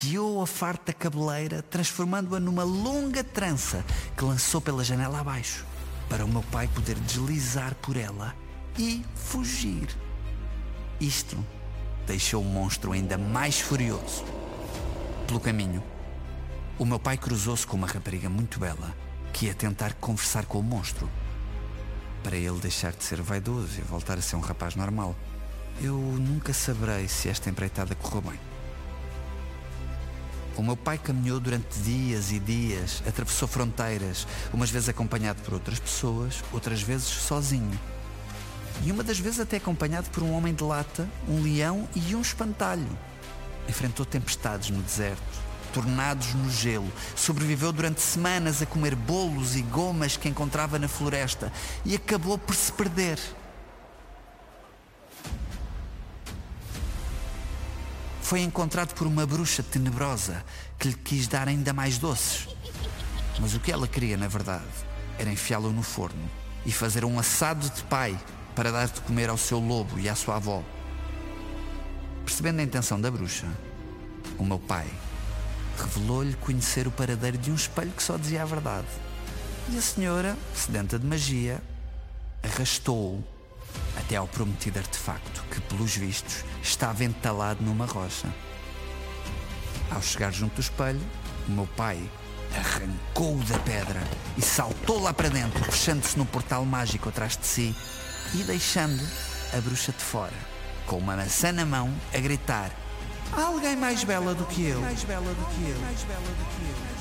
Guiou a farta cabeleira, transformando-a numa longa trança que lançou pela janela abaixo, para o meu pai poder deslizar por ela e fugir. Isto deixou o monstro ainda mais furioso. Pelo caminho, o meu pai cruzou-se com uma rapariga muito bela que ia tentar conversar com o monstro, para ele deixar de ser vaidoso e voltar a ser um rapaz normal. Eu nunca saberei se esta empreitada correu bem. O meu pai caminhou durante dias e dias, atravessou fronteiras, umas vezes acompanhado por outras pessoas, outras vezes sozinho. E uma das vezes até acompanhado por um homem de lata, um leão e um espantalho. Enfrentou tempestades no deserto, tornados no gelo, sobreviveu durante semanas a comer bolos e gomas que encontrava na floresta e acabou por se perder. Foi encontrado por uma bruxa tenebrosa que lhe quis dar ainda mais doces. Mas o que ela queria, na verdade, era enfiá-lo no forno e fazer um assado de pai para dar de comer ao seu lobo e à sua avó. Percebendo a intenção da bruxa, o meu pai revelou-lhe conhecer o paradeiro de um espelho que só dizia a verdade. E a senhora, sedenta de magia, arrastou-o até ao prometido artefacto que, pelos vistos, estava entalado numa rocha. Ao chegar junto do espelho, o meu pai arrancou-o da pedra e saltou lá para dentro, fechando-se no portal mágico atrás de si e deixando a bruxa de fora, com uma maçã na mão, a gritar: "Há alguém mais bela do que eu, mais bela do que eu, mais bela do que eu."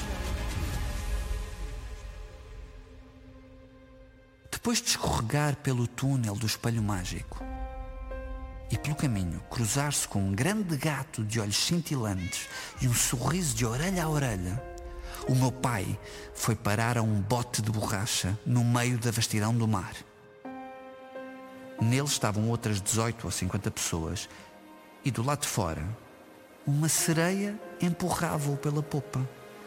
Depois de escorregar pelo túnel do espelho mágico e pelo caminho cruzar-se com um grande gato de olhos cintilantes e um sorriso de orelha a orelha, o meu pai foi parar a um bote de borracha no meio da vastidão do mar. Nele estavam outras 18 ou 50 pessoas e do lado de fora uma sereia empurrava-o pela popa.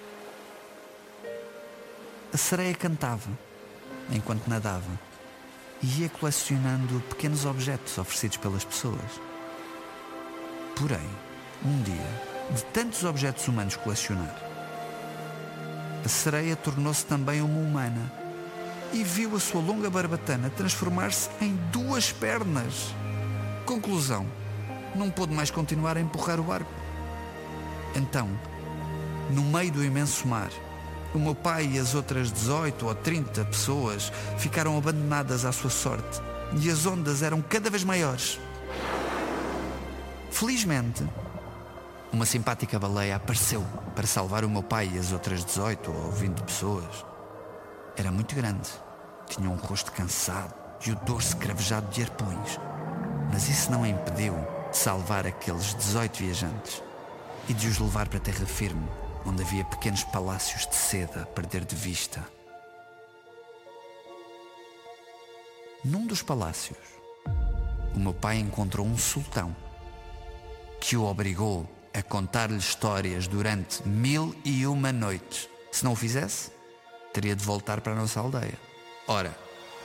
A sereia cantava enquanto nadava e ia colecionando pequenos objetos oferecidos pelas pessoas. Porém, um dia, de tantos objetos humanos colecionar, a sereia tornou-se também uma humana e viu a sua longa barbatana transformar-se em 2 pernas. Conclusão: não pôde mais continuar a empurrar o barco. Então, no meio do imenso mar, o meu pai e as outras 18 ou 30 pessoas ficaram abandonadas à sua sorte e as ondas eram cada vez maiores. Felizmente, uma simpática baleia apareceu para salvar o meu pai e as outras 18 ou 20 pessoas. Era muito grande, tinha um rosto cansado e o dorso cravejado de arpões, mas isso não a impediu de salvar aqueles 18 viajantes e de os levar para terra firme, onde havia pequenos palácios de seda a perder de vista. Num dos palácios, o meu pai encontrou um sultão que o obrigou a contar-lhe histórias durante 1001 noites. Se não o fizesse, teria de voltar para a nossa aldeia. Ora,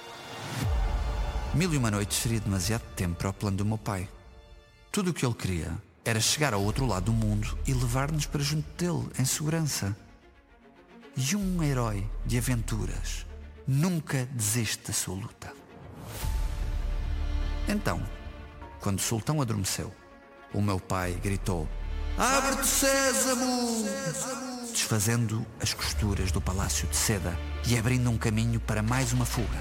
1001 noites seria demasiado tempo para o plano do meu pai. Tudo o que ele queria era chegar ao outro lado do mundo e levar-nos para junto dele, em segurança. E um herói de aventuras nunca desiste da sua luta. Então, quando o sultão adormeceu, o meu pai gritou: "Abre-te, Sésamo!", desfazendo as costuras do palácio de seda e abrindo um caminho para mais uma fuga.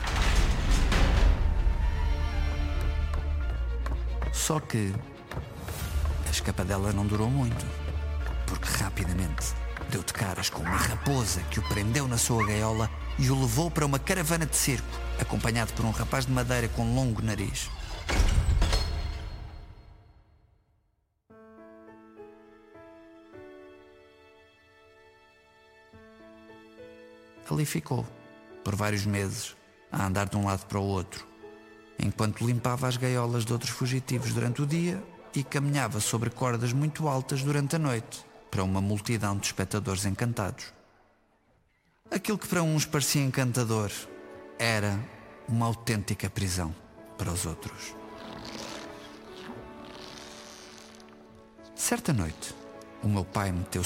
Só que a escapadela não durou muito, porque rapidamente deu de caras com uma raposa que o prendeu na sua gaiola e o levou para uma caravana de circo, acompanhado por um rapaz de madeira com longo nariz. Ali ficou, por vários meses, a andar de um lado para o outro, enquanto limpava as gaiolas de outros fugitivos durante o dia e caminhava sobre cordas muito altas durante a noite, para uma multidão de espectadores encantados. Aquilo que para uns parecia encantador era uma autêntica prisão para os outros. Certa noite, O meu pai meteu